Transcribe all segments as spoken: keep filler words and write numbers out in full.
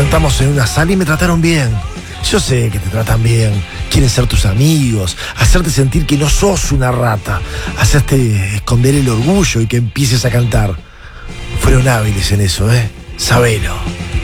sentamos en una sala y me trataron bien. Yo sé que te tratan bien, quieren ser tus amigos, hacerte sentir que no sos una rata, hacerte esconder el orgullo y que empieces a cantar. Fueron hábiles en eso, ¿eh? Sabelo.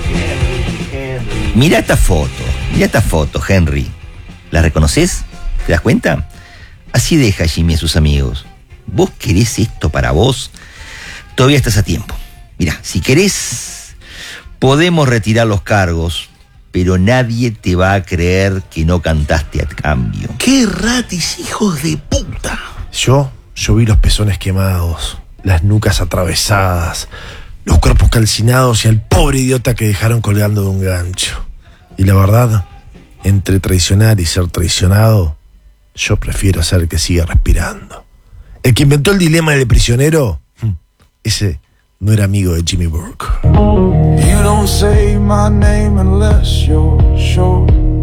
Mira esta foto, mira esta foto, Henry. ¿La reconoces? ¿Te das cuenta? Así deja Jimmy a sus amigos. ¿Vos querés esto para vos? Todavía estás a tiempo. Mira, si querés, podemos retirar los cargos, pero nadie te va a creer que no cantaste a cambio. ¡Qué ratis, hijos de puta! Yo, yo vi los pezones quemados, las nucas atravesadas, los cuerpos calcinados y al pobre idiota que dejaron colgando de un gancho. Y la verdad, entre traicionar y ser traicionado, yo prefiero ser el que siga respirando. El que inventó el dilema del prisionero, ese no era amigo de Jimmy Burke. You don't say my name unless you're sure.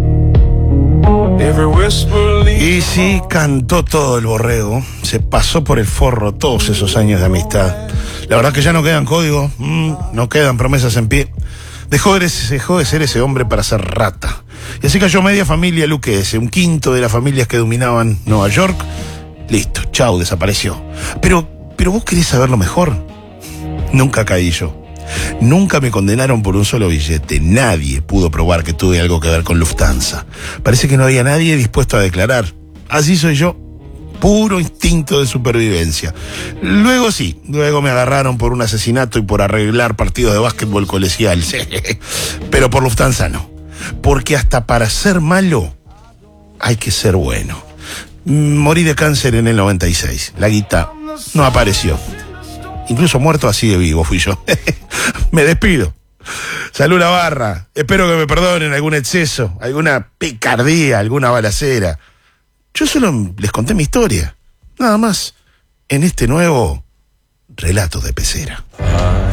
Every whisper leads. Y sí, cantó todo el borrego. Se pasó por el forro todos esos años de amistad. La verdad que ya no quedan códigos, mmm, no quedan promesas en pie. Dejó de, dejó de ser ese hombre para ser rata. Y así cayó media familia luquense, un quinto de las familias que dominaban Nueva York. Listo, chau, desapareció. Pero, pero vos querés saber lo mejor. Nunca caí yo. Nunca me condenaron por un solo billete. Nadie pudo probar que tuve algo que ver con Lufthansa. Parece que no había nadie dispuesto a declarar. Así soy yo. Puro instinto de supervivencia. Luego sí, luego me agarraron por un asesinato y por arreglar partidos de básquetbol colegial. Pero por Lufthansa no. Porque hasta para ser malo hay que ser bueno. Morí de cáncer en el noventa y seis. La guita no apareció. Incluso muerto así de vivo fui yo. Me despido. Salud la barra. Espero que me perdonen algún exceso, alguna picardía, alguna balacera. Yo solo les conté mi historia. Nada más. En este nuevo relato de pecera.